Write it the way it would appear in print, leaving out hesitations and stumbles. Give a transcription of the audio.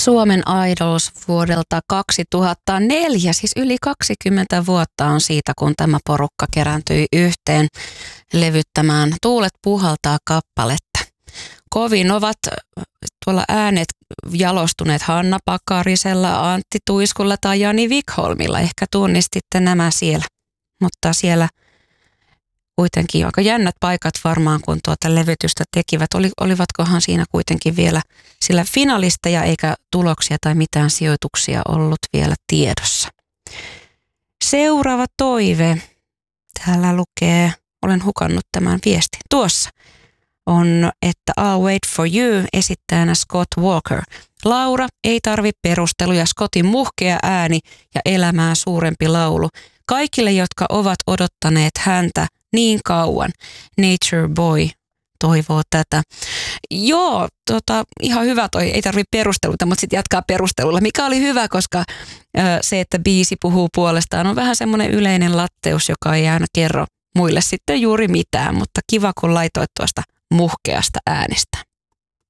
Suomen Idols vuodelta 2004, siis yli 20 vuotta on siitä, kun tämä porukka kerääntyi yhteen levyttämään Tuulet puhaltaa -kappaletta. Kovin ovat tuolla äänet jalostuneet Hanna Pakarisella, Antti Tuiskulla tai Jani Vikholmilla. Ehkä tunnistitte nämä siellä, mutta siellä kuitenkin aika jännät paikat varmaan, kun tuota levytystä tekivät. Olivatkohan siinä kuitenkin vielä sillä finalisteja eikä tuloksia tai mitään sijoituksia ollut vielä tiedossa. Seuraava toive. Täällä lukee, olen hukannut tämän viestin tuossa, on, että I'll Wait for You esittäjänä Scott Walker. Laura, ei tarvi perusteluja, Scottin muhkea ääni ja elämää suurempi laulu. Kaikille, jotka ovat odottaneet häntä niin kauan. Nature Boy toivoo tätä. Joo, ihan hyvä toi, ei tarvitse perusteluita, mutta sitten jatkaa perustelulla, mikä oli hyvä, koska se, että biisi puhuu puolestaan, on vähän semmoinen yleinen latteus, joka ei aina kerro muille sitten juuri mitään, mutta kiva, kun laitoit tuosta muhkeasta äänestä.